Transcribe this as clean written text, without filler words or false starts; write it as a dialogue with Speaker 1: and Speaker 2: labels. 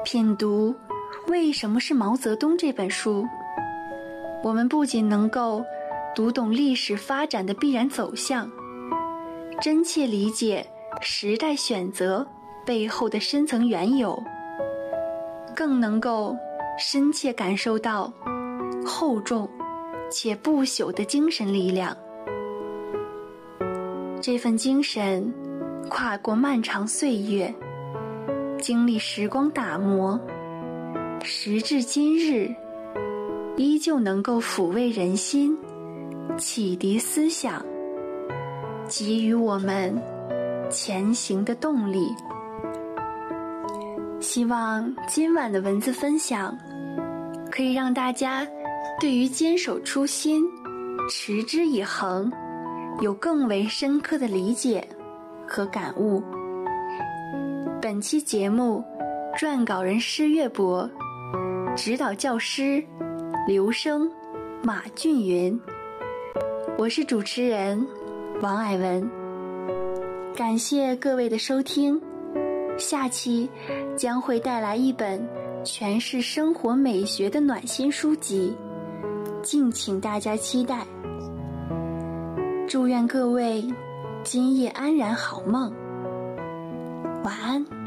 Speaker 1: 品读《为什么是毛泽东》这本书，我们不仅能够读懂历史发展的必然走向，真切理解时代选择背后的深层缘由，更能够深切感受到厚重且不朽的精神力量。这份精神跨过漫长岁月，经历时光打磨，时至今日依旧能够抚慰人心，启迪思想，给予我们前行的动力。希望今晚的文字分享可以让大家对于坚守初心、持之以恒有更为深刻的理解和感悟。本期节目撰稿人施月博，指导教师刘生、马俊云，我是主持人王爱文。感谢各位的收听，下期将会带来一本诠释生活美学的暖心书籍，敬请大家期待。祝愿各位今夜安然好梦，晚安。